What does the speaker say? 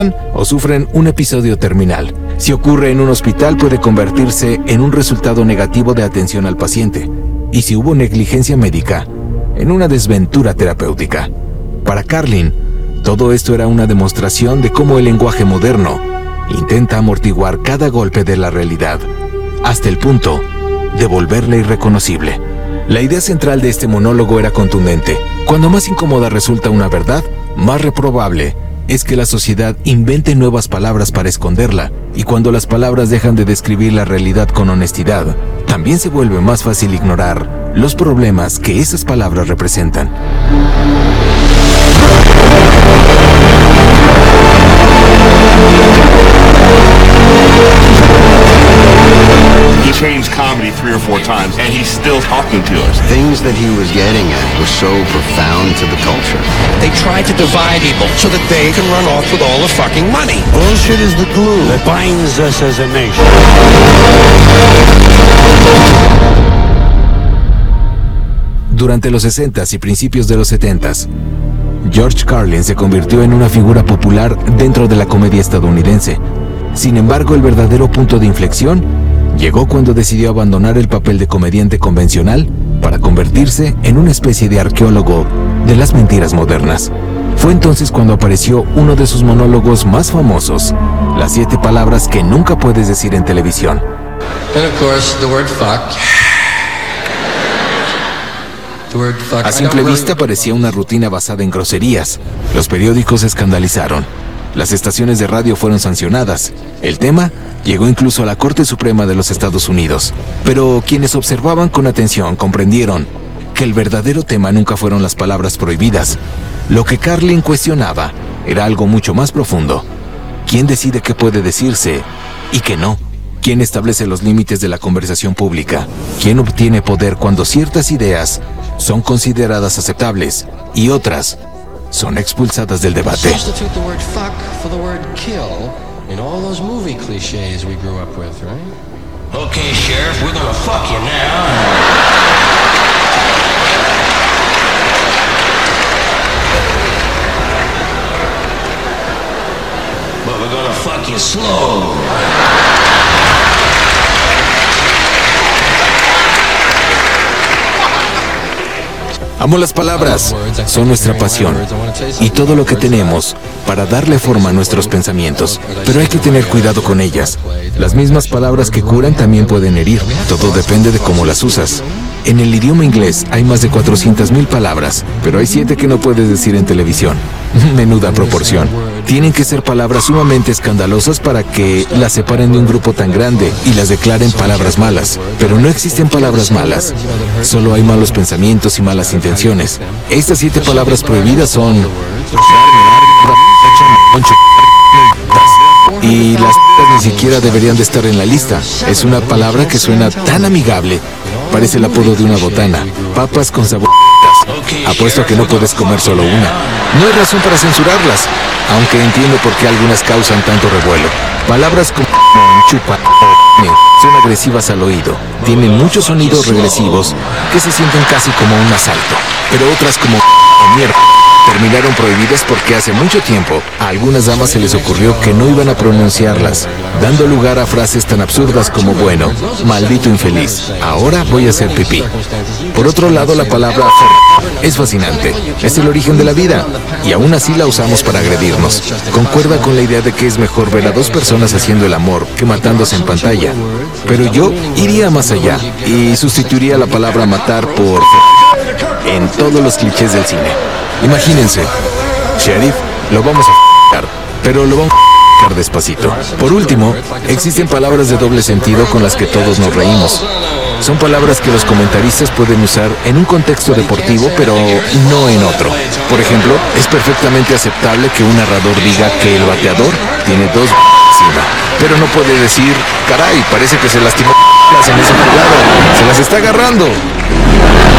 o sufren un episodio terminal. Si ocurre en un hospital, puede convertirse en un resultado negativo de atención al paciente. Y si hubo negligencia médica, en una desventura terapéutica. Para Carlin, todo esto era una demostración de cómo el lenguaje moderno intenta amortiguar cada golpe de la realidad, hasta el punto de volverla irreconocible. La idea central de este monólogo era contundente. Cuando más incómoda resulta una verdad, más reprobable es que la sociedad invente nuevas palabras para esconderla, y cuando las palabras dejan de describir la realidad con honestidad, también se vuelve más fácil ignorar los problemas que esas palabras representan. He changed comedy 3 or 4 times, and he's still talking to us. Things that he was getting at were so profound to the culture. They try to divide people so that they can run off with all the fucking money. Bullshit is the glue That binds us as a nation. Durante los 60s y principios de los 70s, George Carlin se convirtió en una figura popular dentro de la comedia estadounidense. Sin embargo, el verdadero punto de inflexión llegó cuando decidió abandonar el papel de comediante convencional para convertirse en una especie de arqueólogo de las mentiras modernas. Fue entonces cuando apareció uno de sus monólogos más famosos, las 7 palabras que nunca puedes decir en televisión. And of course, the word fuck. A simple vista parecía una rutina basada en groserías. Los periódicos se escandalizaron. Las estaciones de radio fueron sancionadas. El tema llegó incluso a la Corte Suprema de los Estados Unidos. Pero quienes observaban con atención comprendieron que el verdadero tema nunca fueron las palabras prohibidas. Lo que Carlin cuestionaba era algo mucho más profundo. ¿Quién decide qué puede decirse y qué no? ¿Quién establece los límites de la conversación pública? ¿Quién obtiene poder cuando ciertas ideas son consideradas aceptables y otras son expulsadas del debate? Substitute the word fuck for the word kill in all those movie cliches we grew up with, right? Okay, Sheriff, we're gonna fuck you now. But we're gonna fuck you slow. Amo las palabras, son nuestra pasión y todo lo que tenemos para darle forma a nuestros pensamientos. Pero hay que tener cuidado con ellas. Las mismas palabras que curan también pueden herir. Todo depende de cómo las usas. En el idioma inglés hay más de 400,000 palabras, pero hay 7 que no puedes decir en televisión. Menuda proporción. Tienen que ser palabras sumamente escandalosas para que las separen de un grupo tan grande y las declaren palabras malas. Pero no existen palabras malas. Solo hay malos pensamientos y malas intenciones. Estas 7 palabras prohibidas son... y las ni siquiera deberían de estar en la lista. Es una palabra que suena tan amigable. Parece el apodo de una botana. Papas con sabor. Apuesto a que no puedes comer solo una. No hay razón para censurarlas, aunque entiendo por qué algunas causan tanto revuelo. Palabras como chupa son agresivas al oído. Tienen muchos sonidos regresivos que se sienten casi como un asalto. Pero otras como mierda terminaron prohibidas porque hace mucho tiempo a algunas damas se les ocurrió que no iban a pronunciarlas, dando lugar a frases tan absurdas como bueno, maldito infeliz, ahora voy a hacer pipí. Por otro lado, la palabra es fascinante, es el origen de la vida, y aún así la usamos para agredirnos. Concuerda con la idea de que es mejor ver a 2 personas haciendo el amor que matándose en pantalla. Pero yo iría más allá y sustituiría la palabra matar por en todos los clichés del cine. Imagínense, Sheriff, lo vamos a pero lo vamos a despacito. Por último, existen palabras de doble sentido con las que todos nos reímos. Son palabras que los comentaristas pueden usar en un contexto deportivo, pero no en otro. Por ejemplo, es perfectamente aceptable que un narrador diga que el bateador tiene 2 encima, pero no puede decir, caray, parece que se lastimó en esa jugada, se las está agarrando.